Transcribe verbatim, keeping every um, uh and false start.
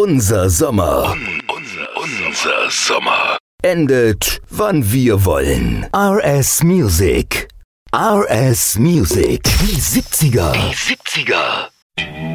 unser Sommer. Un, unser, unser Sommer. Endet, wann wir wollen. R S Music. R S Music. Die siebziger. Die siebziger.